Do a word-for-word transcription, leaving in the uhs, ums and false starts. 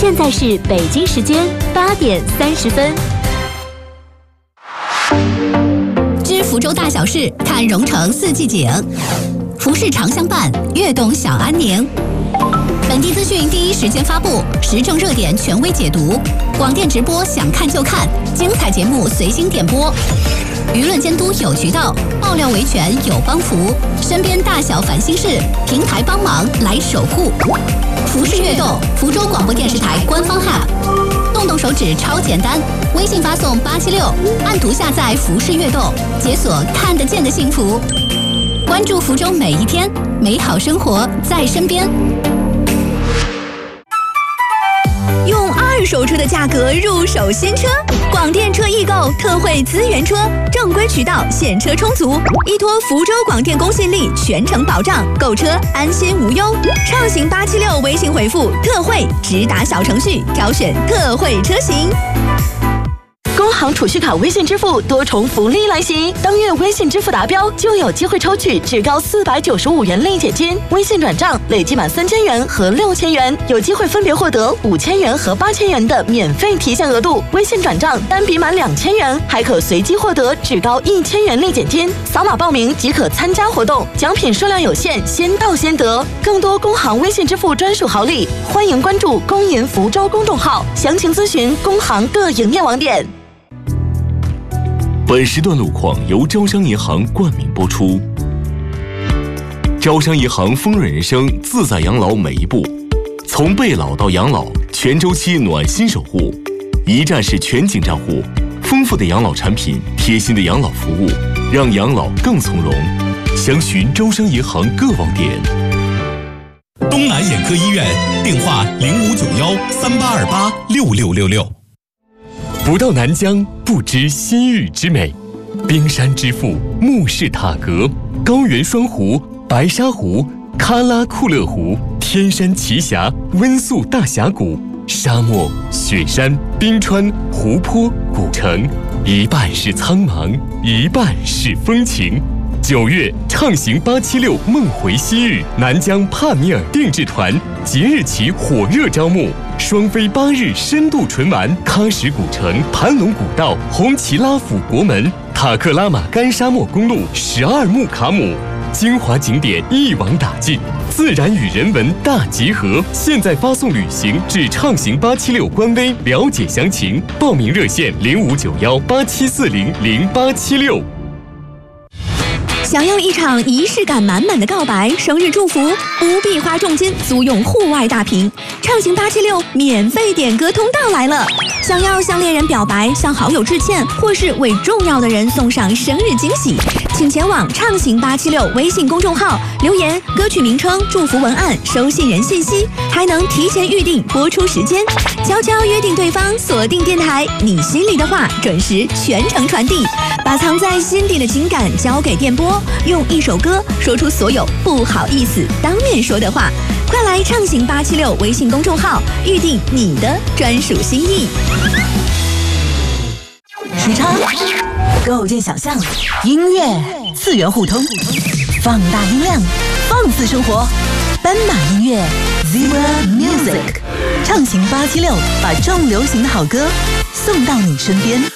现在是北京时间八点三十分。 知福州大小事，看蓉城四季景。服饰长相伴，悦动小安宁。本地资讯第一时间发布，时政热点权威解读，广电直播想看就看，精彩节目随心点播。舆论监督有渠道，爆料维权有帮扶，身边大小烦心事，平台帮忙来守护。服饰悦动，福州广播电视台官方 App， 动动手指超简单，微信发送八七六，按图下载服饰悦动，解锁看得见的幸福。关注福州每一天，美好生活在身边。 用二手车的价格入手新车，广电车易购特惠资源车，正规渠道现车充足，依托福州广电公信力全程保障，购车安心无忧。畅行八七六微信回复特惠，直达小程序挑选特惠车型。 工行储蓄卡微信支付多重福利来袭，当月微信支付达标就有机会抽取至高四百九十五元立减金，微信转账累计满三千元和六千元，有机会分别获得五千元和八千元的免费提现额度。微信转账单笔满两千元，还可随机获得至高一千元立减金。扫码报名即可参加活动，奖品数量有限，先到先得。更多工行微信支付专属好礼，欢迎关注工银福州公众号，详情咨询工行各营业网点。 本时段路况由招商银行冠名播出。招商银行丰润人生，自在养老每一步，从备老到养老，全周期暖心守护，一站式全景账户，丰富的养老产品，贴心的养老服务，让养老更从容。详询招商银行各网点。 东南眼科医院，电话零五九幺三八二八六六六六。 不到南疆不知西域之美，冰山之父木氏塔格，高原双湖、白沙湖、喀拉库勒湖、天山奇峡、温宿大峡谷，沙漠、雪山、冰川、湖泊、古城，一半是苍茫，一半是风情。九月畅行八七六梦回西域，南疆帕米尔定制团即日起火热招募。双飞八日深度纯玩喀什古城、盘龙古道、红旗拉府国门、塔克拉玛干沙漠公路、十二木卡姆，精华景点一网打尽，自然与人文大结合。现在发送旅行至畅行八七六官微了解详情，报名热线零五九幺八七四零零八七六。 想要一场仪式感满满的告白、生日祝福，不必花重金租用户外大屏，畅行八七六免费点歌通道来了。想要向恋人表白、向好友致歉，或是为重要的人送上生日惊喜，请前往畅行八七六微信公众号留言歌曲名称、祝福文案、收信人信息，还能提前预定播出时间，悄悄约定对方锁定电台，你心里的话准时全程传递，把藏在心底的情感交给电波，用一首歌说出所有不好意思当面说的话。快来畅行八七六微信公众号预定你的专属心意。 时差构建想象，音乐次元互通，放大音量，放肆生活。斑马音乐 Zebra Music， 畅行八七六，把重流行的好歌送到你身边。